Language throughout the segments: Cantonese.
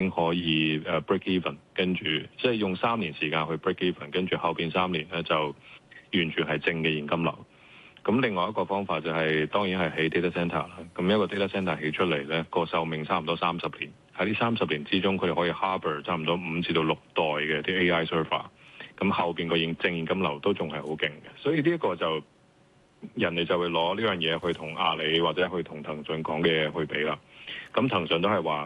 經可以break even， 跟住即係用3年時間去 break even， 跟住後邊3年咧就完全係正嘅現金流。咁另外一個方法就係、當然係起 data center 啦。咁一個 data center 起出嚟咧，個壽命差唔多30年。喺呢30年之中，佢哋可以 harbour 差唔多5至到6代嘅啲 AI server。咁後邊個正現金流都仲係好勁嘅，所以呢一個就人哋就會攞呢樣嘢去同阿里或者去同騰訊講嘅嘢去比啦。咁騰訊都係話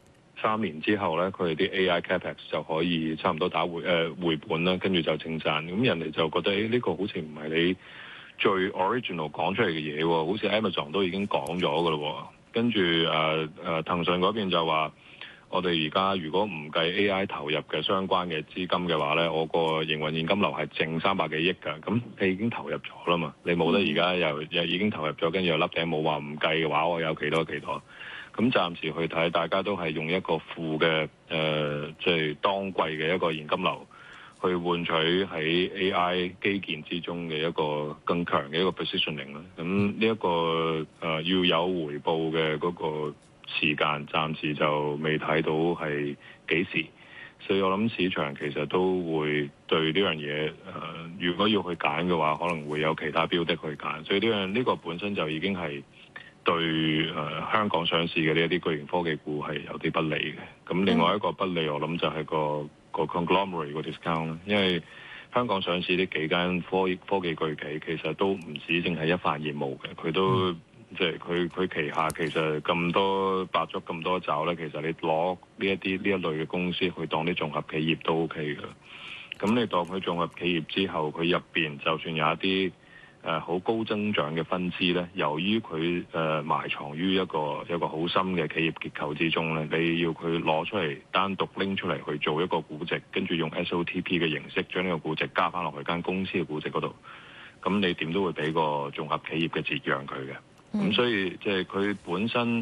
3年之後咧，佢哋啲 AI capex 就可以差唔多打回本啦，跟住就正賺。咁人哋就覺得呢個好似唔係你最 original 講出嚟嘅嘢喎，好似 Amazon 都已經講咗㗎咯。跟住騰訊嗰邊就話，我哋而家如果唔計 AI 投入嘅相關嘅資金嘅話咧，我個營運現金流係正300幾億㗎。咁你已經投入咗啦嘛，你冇得而家又已經投入咗，跟住又笠頂冇話唔計嘅話，我有幾多幾多。咁暫時去睇，大家都係用一個負嘅即係當季嘅一個現金流去換取喺 AI 基建之中嘅一個更強嘅一個 positioning 啦。咁呢一個要有回報嘅嗰個時間暫時就未睇到係幾時，所以我諗市場其實都會對呢樣嘢如果要去揀嘅話，可能會有其他標的去揀，所以呢個本身就已經係對香港上市嘅呢一啲巨型科技股係有啲不利嘅。咁另外一個不利，我諗就係個 conglomerate 個 discount 啦，因為香港上市呢幾間科技巨企其實都唔止淨係一塊業務嘅，佢都即係佢旗下其實咁多百足咁多爪咧，其實你攞呢一類嘅公司去當啲綜合企業都 OK 嘅。咁你當佢綜合企業之後，佢入邊就算有一啲好高增長嘅分支咧，由於佢埋藏於一個好深嘅企業結構之中咧，你要佢攞出嚟單獨拎出嚟去做一個估值，跟住用 SOTP 嘅形式將呢個估值加翻落去間公司嘅估值嗰度，咁你點都會俾個綜合企業嘅折讓佢嘅。咁所以即係佢本身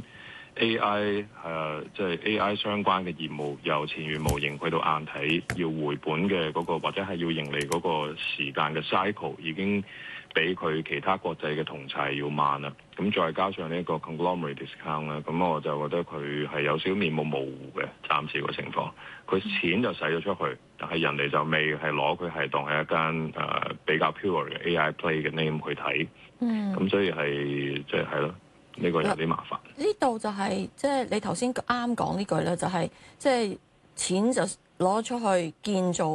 AI 即係 AI 相關嘅業務，由前沿模型去到硬體要回本嘅嗰個，或者係要盈利嗰個時間嘅 cycle 已經比佢其他國際嘅同齊要慢啦。咁再加上呢個 conglomerate discount 啦，咁我就覺得佢係有少面目模糊嘅暫時個情況。佢錢就使咗出去，但係人哋就未係攞佢係當係一間比較 pure 嘅 AI play 嘅 name 去睇。咁所以係即係咯，呢個有啲麻煩。 呢度就係即係你頭先啱講呢句咧，就係即係錢就攞出去建造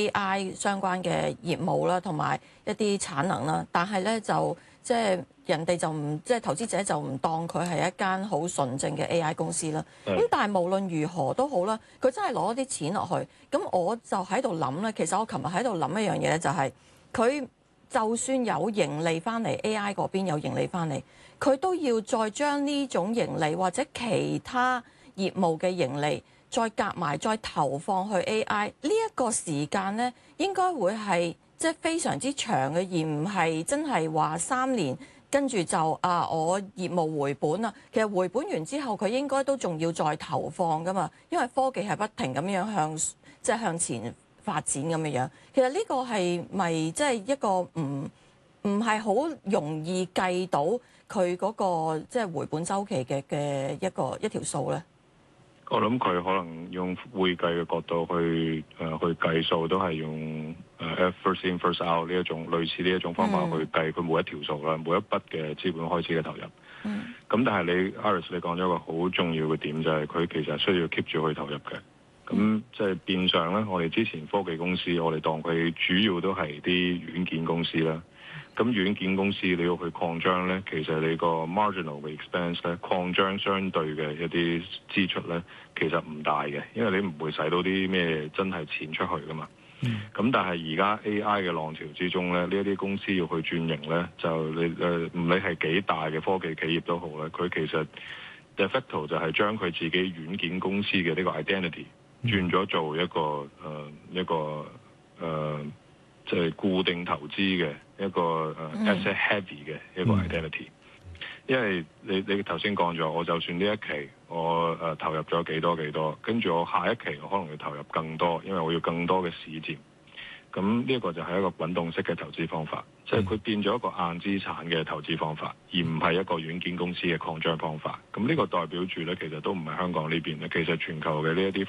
AI 相關嘅業務啦，同埋一啲產能啦。但係咧就即係人哋就唔即係投資者就唔當佢係一間好純正嘅 AI 公司啦。咁但係無論如何都好啦，佢真係攞啲錢落去。咁我就喺度諗咧，其實我琴日喺度諗一樣嘢咧，就係佢就算有盈利翻嚟 AI 嗰邊有盈利翻嚟，佢都要再將呢種盈利或者其他業務嘅盈利再夾埋再投放去 AI 呢一個時間呢，應該會係即係非常之長嘅，而唔係真係話3年跟住就我業務回本啦。其實回本完之後，佢應該都仲要再投放噶嘛，因為科技係不停咁樣向前發展咁樣。其實呢個係咪即係一個唔係好容易計到佢嗰個即係回本週期嘅一條數咧？ 我諗佢可能用會計嘅角度去計數，都係用first in first out 呢一種類似呢一種方法去計佢每一條數啦，每一筆嘅資本開始嘅投入。咁但係你 Iris 你講咗一個好重要嘅點，就係佢其實需要 keep 住去投入嘅。咁即係變相咧，我哋之前科技公司，我哋當佢主要都係啲軟件公司啦。咁軟件公司你要去擴張咧，其實你個 marginal 嘅 expense 咧，擴張相對嘅一啲支出咧，其實唔大嘅，因為你唔會使到啲咩真係錢出去噶嘛。咁但係而家 AI 嘅浪潮之中咧，呢一啲公司要去轉型咧，就你唔理係幾大嘅科技企業都好咧，佢其實 de facto 就係將佢自己軟件公司嘅呢個 identity 轉咗做一個即係固定投資嘅一個asset heavy 嘅一個 identity。因為你頭先講咗，我就算呢一期我投入咗幾多，跟住我下一期我可能要投入更多，因為我要更多嘅市佔。咁呢一個就係一個滾動式嘅投資方法，即係佢變咗一個硬資產嘅投資方法，而唔係一個軟件公司嘅擴張方法。咁呢個代表住咧，其實都唔係香港呢邊咧，其實全球嘅呢一啲